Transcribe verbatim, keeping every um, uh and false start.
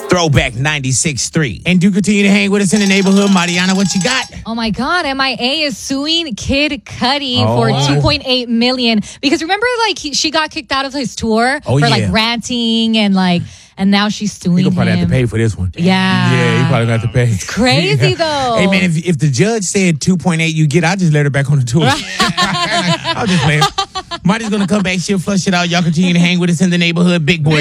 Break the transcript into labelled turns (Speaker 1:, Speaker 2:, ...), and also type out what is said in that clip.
Speaker 1: Throwback ninety-six point three. And do continue to hang with us in the neighborhood. Mariana, what you got?
Speaker 2: Oh my God, M I A is suing Kid Cudi
Speaker 1: Oh.
Speaker 2: for two point eight million dollars. Because remember, like, he, she got kicked out of his tour
Speaker 1: Oh,
Speaker 2: for,
Speaker 1: yeah.
Speaker 2: like, ranting and, like, and now she's suing
Speaker 1: He gonna probably
Speaker 2: him.
Speaker 1: have to pay for this one.
Speaker 2: Yeah.
Speaker 1: Yeah, he probably gonna have to pay. It's
Speaker 2: crazy, though.
Speaker 1: Hey, man, if, if the judge said two point eight you get, I'll just let her back on the tour. I'll just play. Marty's gonna come back. She'll flush it out. Y'all continue to hang with us in the neighborhood. Big boy.